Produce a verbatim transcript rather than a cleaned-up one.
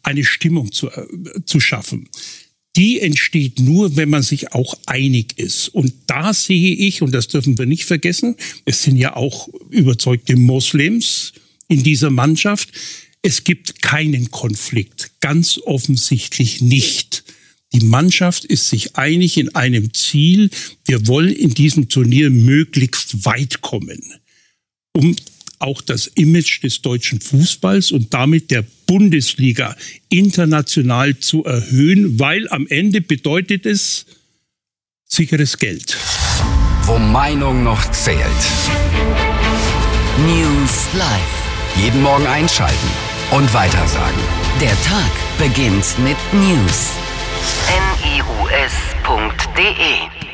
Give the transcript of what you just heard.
eine Stimmung zu, äh, zu schaffen. Die entsteht nur, wenn man sich auch einig ist. Und da sehe ich, und das dürfen wir nicht vergessen, es sind ja auch überzeugte Moslems in dieser Mannschaft, es gibt keinen Konflikt, ganz offensichtlich nicht. Die Mannschaft ist sich einig in einem Ziel, wir wollen in diesem Turnier möglichst weit kommen, um auch das Image des deutschen Fußballs und damit der Bundesliga international zu erhöhen, weil am Ende bedeutet es sicheres Geld. Wo Meinung noch zählt. News Live. Jeden Morgen einschalten und weitersagen. Der Tag beginnt mit News. N I U S punkt D E